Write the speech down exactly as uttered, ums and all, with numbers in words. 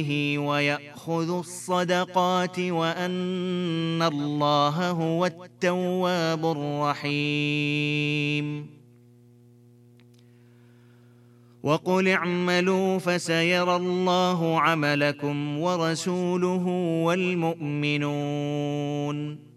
ويأخذ الصدقات وأن الله هو التواب الرحيم. وقل اعملوا فسيرى الله عملكم ورسوله والمؤمنون